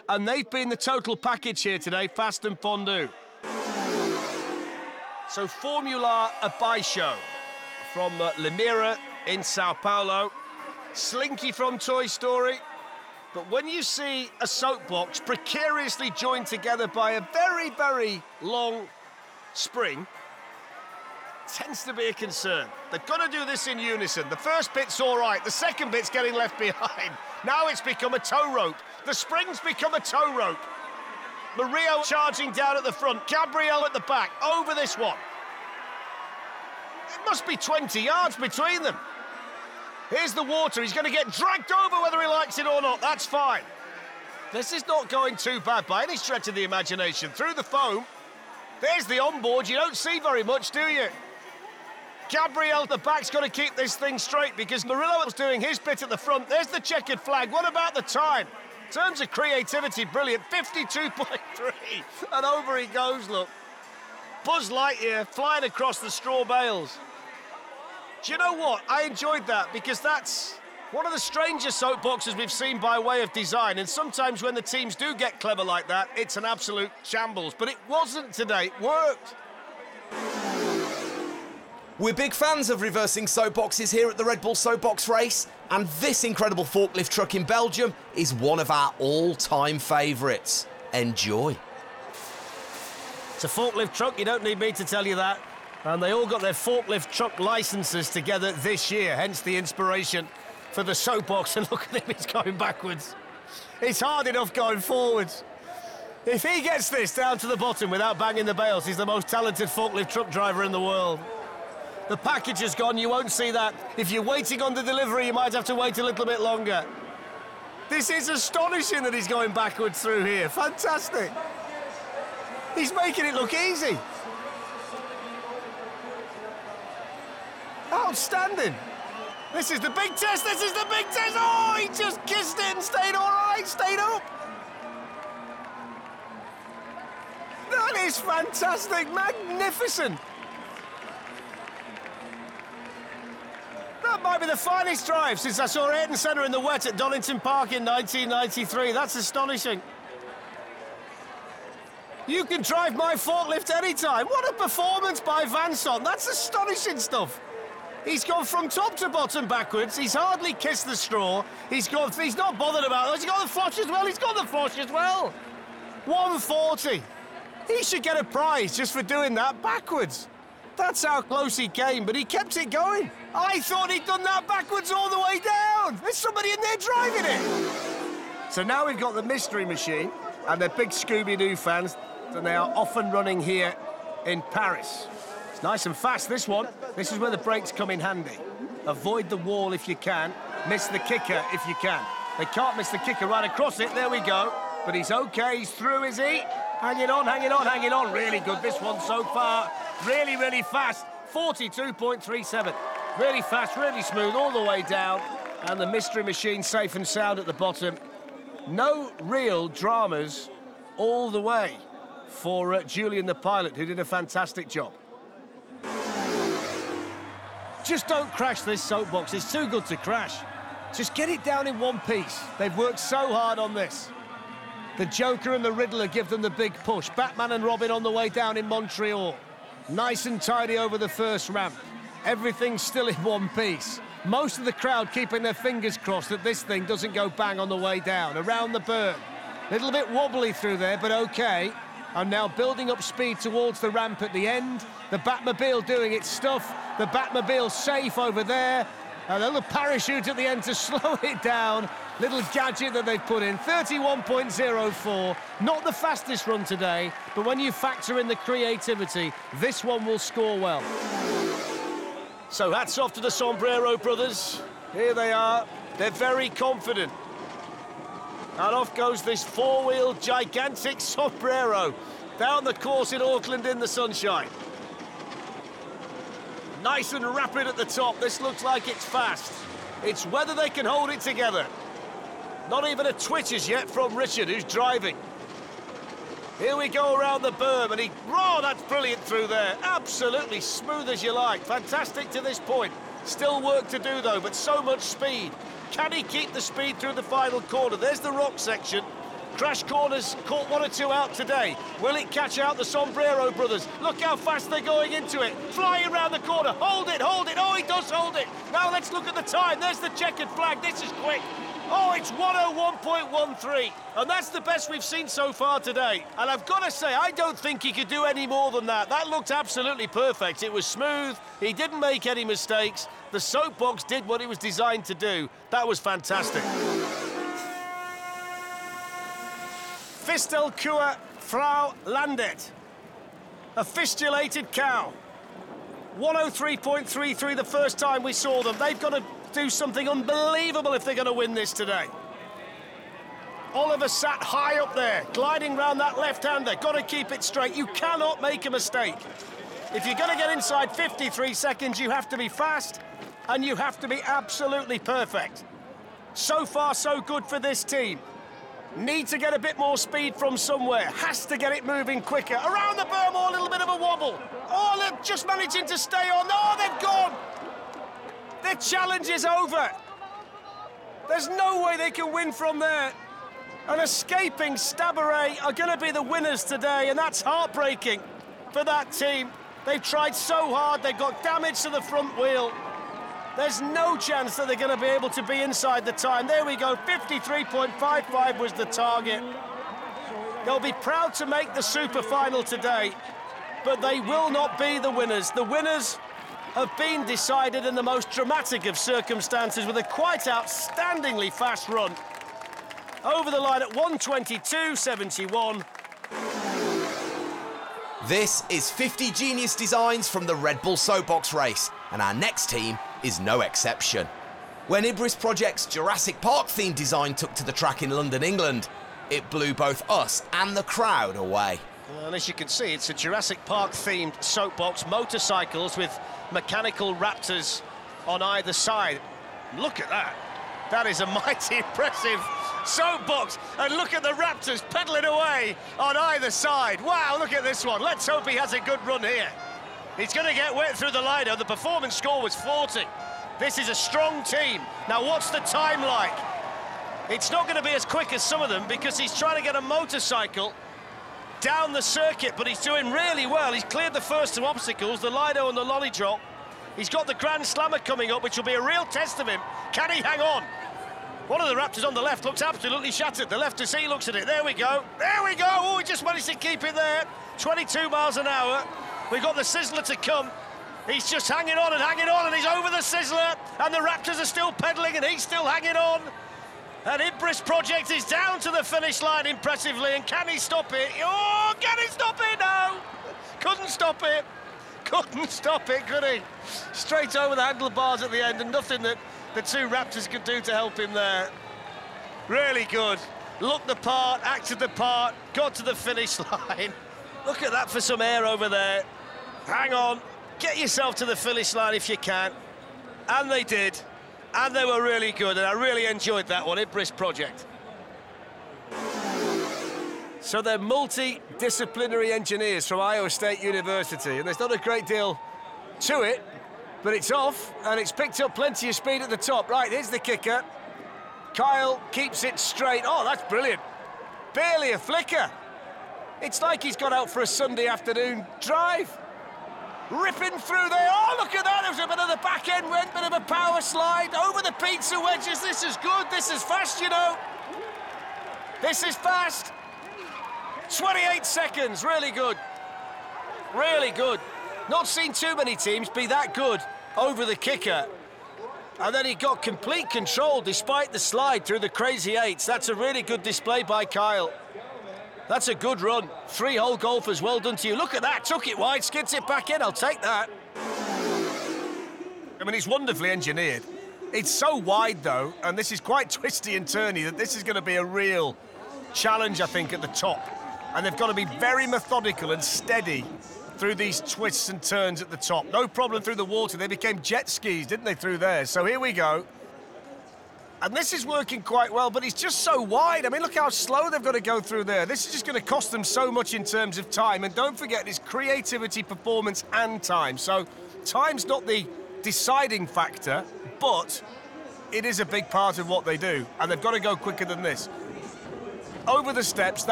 and they've been the total package here today, Fast and Fondue. So Formula Abaixo from Limeira in Sao Paulo. Slinky from Toy Story. But when you see a soapbox precariously joined together by a very, very long spring, tends to be a concern. They've got to do this in unison. The first bit's all right. The second bit's getting left behind. Now it's become a tow rope. The spring's become a tow rope. Murillo charging down at the front. Gabriel at the back. Over this one. It must be 20 yards between them. Here's the water. He's going to get dragged over whether he likes it or not. That's fine. This is not going too bad by any stretch of the imagination. Through the foam. There's the onboard. You don't see very much, do you? Gabriel at the back's got to keep this thing straight because Murillo was doing his bit at the front. There's the checkered flag. What about the time? In terms of creativity, brilliant. 52.3. And over he goes, look. Buzz Lightyear flying across the straw bales. Do you know what? I enjoyed that because that's one of the strangest soapboxes we've seen by way of design. And sometimes when the teams do get clever like that, it's an absolute shambles. But it wasn't today. It worked. We're big fans of reversing soapboxes here at the Red Bull Soapbox Race, and this incredible forklift truck in Belgium is one of our all-time favourites. Enjoy. It's a forklift truck, you don't need me to tell you that. And they all got their forklift truck licences together this year, hence the inspiration for the soapbox. And look at him, he's going backwards. It's hard enough going forwards. If he gets this down to the bottom without banging the bales, he's the most talented forklift truck driver in the world. The package is gone, you won't see that. If you're waiting on the delivery, you might have to wait a little bit longer. This is astonishing that he's going backwards through here. Fantastic. He's making it look easy. Outstanding. This is the big test, this is the big test. Oh, he just kissed it and stayed all right, stayed up. That is fantastic, magnificent. That might be the finest drive since I saw Ayrton Senna in the wet at Donington Park in 1993. That's astonishing. You can drive my forklift anytime. What a performance by Vanson. That's astonishing stuff. He's gone from top to bottom backwards. He's hardly kissed the straw. He's not bothered about those. He's got the flush as well. He's got the flush as well. 140. He should get a prize just for doing that backwards. That's how close he came, but he kept it going. I thought he'd done that backwards all the way down. There's somebody in there driving it. So now we've got the Mystery Machine, and they're big Scooby-Doo fans, and they are off and running here in Paris. It's nice and fast, this one. This is where the brakes come in handy. Avoid the wall if you can. Miss the kicker if you can. They can't miss the kicker right across it. There we go. But he's okay. He's through, is he? Hanging on, hanging on, hanging on. Really good, this one so far. Really, really fast. 42.37. Really fast, really smooth all the way down. And the Mystery Machine safe and sound at the bottom. No real dramas all the way for Julian the pilot, who did a fantastic job. Just don't crash this soapbox. It's too good to crash. Just get it down in one piece. They've worked so hard on this. The Joker and the Riddler give them the big push. Batman and Robin on the way down in Montreal. Nice and tidy over the first ramp. Everything's still in one piece. Most of the crowd keeping their fingers crossed that this thing doesn't go bang on the way down. Around the berm. Little bit wobbly through there, but okay. And now building up speed towards the ramp at the end. The Batmobile doing its stuff. The Batmobile safe over there. A little parachute at the end to slow it down. Little gadget that they've put in. 31.04. Not the fastest run today, but when you factor in the creativity, this one will score well. So hats off to the Sombrero brothers. Here they are. They're very confident. And off goes this four-wheel gigantic Sombrero down the course in Auckland in the sunshine. Nice and rapid at the top. This looks like it's fast. It's whether they can hold it together. Not even a twitch as yet from Richard, who's driving. Here we go around the berm, and oh, that's brilliant through there. Absolutely smooth as you like. Fantastic to this point. Still work to do, though, but so much speed. Can he keep the speed through the final corner? There's the rock section. Crash Corner's caught 1 or 2 out today. Will it catch out the Sombrero brothers? Look how fast they're going into it. Flying around the corner. Hold it, hold it. Oh, he does hold it. Now let's look at the time. There's the checkered flag. This is quick. Oh, it's 1:01.13. And that's the best we've seen so far today. And I've got to say, I don't think he could do any more than that. That looked absolutely perfect. It was smooth. He didn't make any mistakes. The Soapbox did what it was designed to do. That was fantastic. Fistelkur Frau Landet. A fistulated cow. 1:03.33 the first time we saw them. They've got to do something unbelievable if they're going to win this today. Oliver sat high up there, gliding round that left-hander. Got to keep it straight. You cannot make a mistake. If you're going to get inside 53 seconds, you have to be fast and you have to be absolutely perfect. So far, so good for this team. Need to get a bit more speed from somewhere. Has to get it moving quicker. Around the berm, a little bit of a wobble. Oh, they're just managing to stay on. Oh, they've gone. Their challenge is over. There's no way they can win from there. And escaping Stabaret are going to be the winners today, and that's heartbreaking for that team. They've tried so hard. They've got damage to the front wheel. There's no chance that they're going to be able to be inside the time. There we go, 53.55 was the target. They'll be proud to make the super final today, but they will not be the winners. The winners have been decided in the most dramatic of circumstances with a quite outstandingly fast run. Over the line at 1:22.71. This is 50 genius designs from the Red Bull Soapbox race, and our next team is no exception. When Ibris Project's Jurassic Park themed design took to the track in London, England, it blew both us and the crowd away. And as you can see, it's a Jurassic Park themed soapbox, motorcycles with mechanical raptors on either side. Look at that. That is a mighty impressive soapbox. And look at the raptors pedalling away on either side. Wow, look at this one. Let's hope he has a good run here. He's going to get wet through the liner. The performance score was 40. This is a strong team. Now, what's the time like? It's not going to be as quick as some of them because he's trying to get a motorcycle down the circuit, but he's doing really well. He's cleared the first 2 obstacles, the Lido and the Lolly Drop. He's got the Grand Slammer coming up, which will be a real test of him. Can he hang on? One of the Raptors on the left looks absolutely shattered. The left to see looks at it. There we go. There we go. Oh, he just managed to keep it there. 22 miles an hour. We've got the Sizzler to come. He's just hanging on, and he's over the Sizzler. And the Raptors are still pedaling, and he's still hanging on. And Ibris Project is down to the finish line impressively. And can he stop it? Oh, can he stop it? No. Couldn't stop it. Couldn't stop it, could he? Straight over the handlebars at the end, and nothing that the 2 Raptors could do to help him there. Really good. Looked the part, acted the part, got to the finish line. Look at that for some air over there. Hang on. Get yourself to the finish line if you can. And they did. And they were really good, and I really enjoyed that one, Ibris Project. So they're multidisciplinary engineers from Iowa State University, and there's not a great deal to it, but it's off, and it's picked up plenty of speed at the top. Right, here's the kicker. Kyle keeps it straight. Oh, that's brilliant. Barely a flicker. It's like he's got out for a Sunday afternoon drive. Ripping through there. Oh, look at that. There's a bit of the back end went, bit of a power slide over the pizza wedges. This is good. This is fast, you know. This is fast. 28 seconds. Really good. Really good. Not seen too many teams be that good over the kicker. And then he got complete control despite the slide through the crazy 8s. That's a really good display by Kyle. That's a good run. 3-hole golfers, well done to you. Look at that, took it wide, skids it back in. I'll take that. I mean, it's wonderfully engineered. It's so wide, though, and this is quite twisty and turny, that this is going to be a real challenge, I think, at the top. And they've got to be very methodical and steady through these twists and turns at the top. No problem through the water. They became jet skis, didn't they, through there? So here we go. And this is working quite well, but it's just so wide. I mean, look how slow they've got to go through there. This is just going to cost them so much in terms of time. And don't forget, it's creativity, performance, and time. So time's not the deciding factor, but it is a big part of what they do. And they've got to go quicker than this. over the steps.